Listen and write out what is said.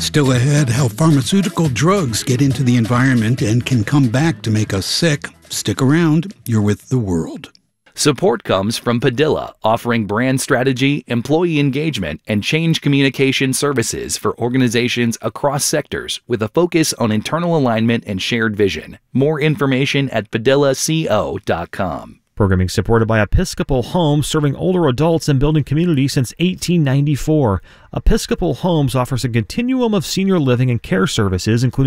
Still ahead, how pharmaceutical drugs get into the environment and can come back to make us sick. Stick around. You're with The World. Support comes from Padilla, offering brand strategy, employee engagement, and change communication services for organizations across sectors with a focus on internal alignment and shared vision. More information at padillaco.com. Programming supported by Episcopal Homes, serving older adults and building community since 1894. Episcopal Homes offers a continuum of senior living and care services, including